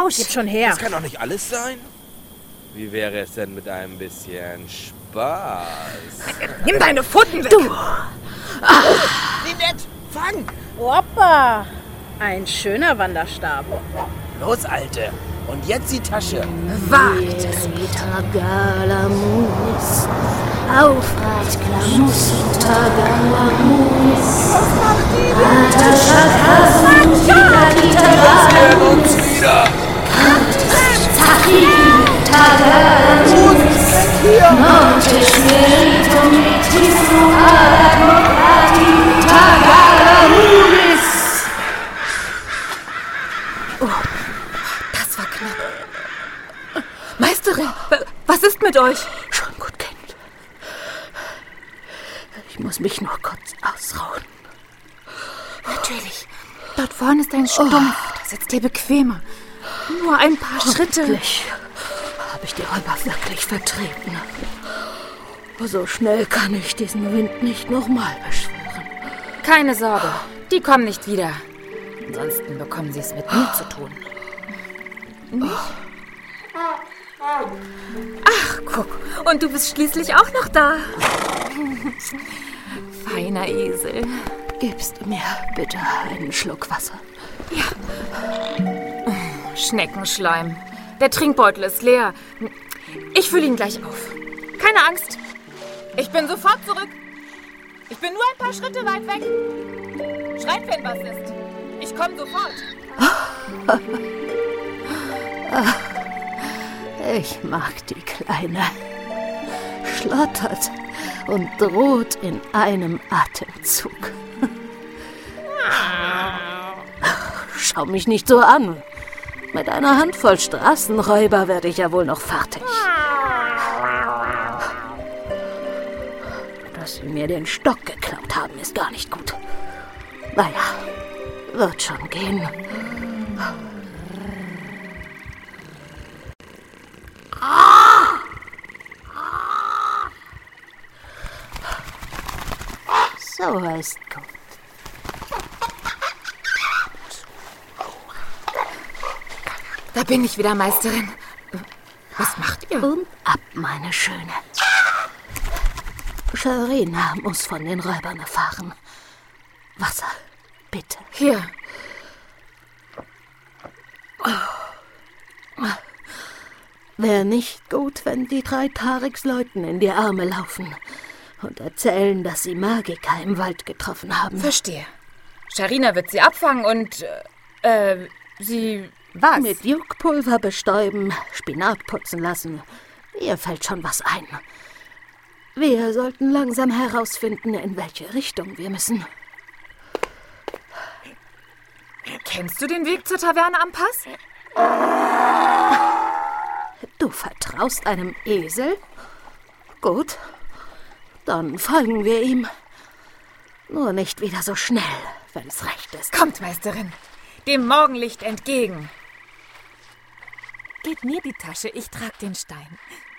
Husch. Gib schon her. Das kann doch nicht alles sein. Wie wäre es denn mit einem bisschen Spaß? Nimm deine Pfoten weg. Du. Ninette, fang! Hoppa. Ein schöner Wanderstab. Los, Alte. Und jetzt die Tasche. Wagt es, Tagalamunis. Aufrecht, Klamus, Tagalamunis. Uns wieder! Tagalamunis. Monte Spiritum et Tagalamunis. Oh, das war knapp. Meisterin, was ist mit euch? Schon gut, Kind. Ich muss mich nur kurz ausruhen. Natürlich. Dort vorne ist ein Stumpf. Da sitzt ihr bequemer. Nur ein paar Schritte. Hoffentlich habe ich die Räuber wirklich vertreten. So schnell kann ich diesen Wind nicht nochmal beschwören. Keine Sorge, die kommen nicht wieder. Ansonsten bekommen sie es mit mir zu tun. Ach, guck, und du bist schließlich auch noch da. Feiner Esel. Gibst du mir bitte einen Schluck Wasser? Schneckenschleim. Der Trinkbeutel ist leer. Ich fülle ihn gleich auf. Keine Angst. Ich bin sofort zurück. Ich bin nur ein paar Schritte weit weg. Schreit, wenn was ist. Ich komme sofort. Ich mag die Kleine. Schlottert und droht in einem Atemzug. Schau mich nicht so an. Mit einer Handvoll Straßenräuber werde ich ja wohl noch fertig. Dass sie mir den Stock geklaut haben, ist gar nicht gut. Naja, wird schon gehen. So ist gut. Da bin ich wieder, Meisterin. Was macht ihr? Und ab, meine Schöne. Sharina muss von den Räubern erfahren. Wasser, bitte. Hier. Wäre nicht gut, wenn die 3 Tariks-Leuten in die Arme laufen und erzählen, dass sie Magiker im Wald getroffen haben. Verstehe. Sharina wird sie abfangen und, sie... Was? Mit Juckpulver bestäuben, Spinat putzen lassen. Ihr fällt schon was ein. Wir sollten langsam herausfinden, in welche Richtung wir müssen. Kennst du den Weg zur Taverne am Pass? Du vertraust einem Esel? Gut, dann folgen wir ihm. Nur nicht wieder so schnell, wenn's recht ist. Kommt, Meisterin, dem Morgenlicht entgegen. Gib mir die Tasche, ich trag den Stein.